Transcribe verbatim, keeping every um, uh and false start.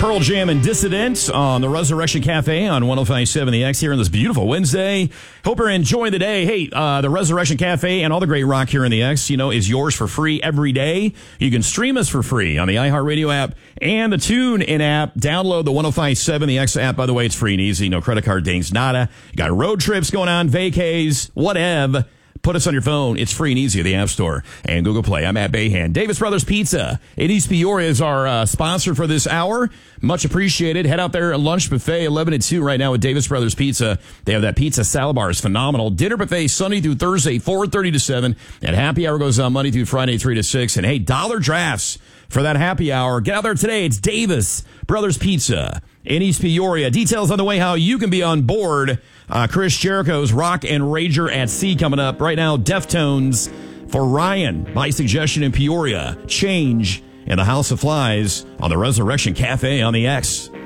Pearl Jam and Dissident on the Resurrection Cafe on one oh five point seven The X here on this beautiful Wednesday. Hope you're enjoying the day. Hey, uh, the Resurrection Cafe and all the great rock here in the X, you know, is yours for free every day. You can stream us for free on the iHeartRadio app and the TuneIn app. Download the one oh five point seven The X app. By the way, it's free and easy. No credit card dings, nada. You got road trips going on, vacays, whatever. Put us on your phone. It's free and easy at the App Store and Google Play. I'm Matt Bayhan. Davis Brothers Pizza in East Peoria is our uh, sponsor for this hour. Much appreciated. Head out there at lunch buffet, eleven to two right now with Davis Brothers Pizza. They have that pizza salad bar. It's phenomenal. Dinner buffet Sunday through Thursday, four thirty to seven. And happy hour goes on Monday through Friday, three to six. And hey, dollar drafts for that happy hour. Get out there today. It's Davis Brothers Pizza in East Peoria. Details on the way how you can be on board. Uh, Chris Jericho's Rock and Rager at Sea coming up. Right now, Deftones for Ryan. My suggestion in Peoria. Change in the House of Flies on the Resurrection Cafe on the X.